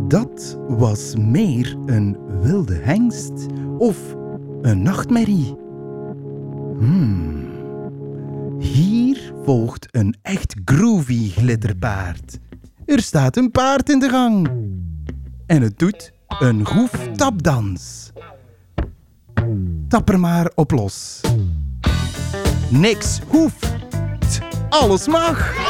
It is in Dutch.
Dat was meer een wilde hengst of een nachtmerrie. Hier volgt een echt groovy glitterpaard. Er staat een paard in de gang. En het doet een groeftapdans. Tap er maar op los. Niks hoeft, alles mag.